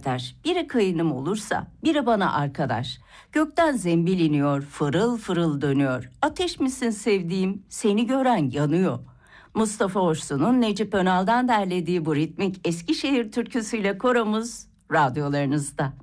birader, biri kayınım olursa, biri bana arkadaş. Gökten zembil iniyor, fırıl fırıl dönüyor. Ateş misin sevdiğim, seni gören yanıyor. Mustafa Orsun'un Necip Önal'dan derlediği bu ritmik Eskişehir türküsüyle koromuz radyolarınızda.